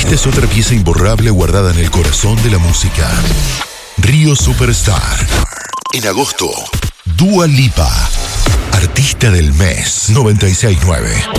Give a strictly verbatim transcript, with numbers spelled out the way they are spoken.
Esta es otra pieza imborrable guardada en el corazón de la música. Río Superstar. En agosto, Dua Lipa, artista del mes. noventa y seis nueve.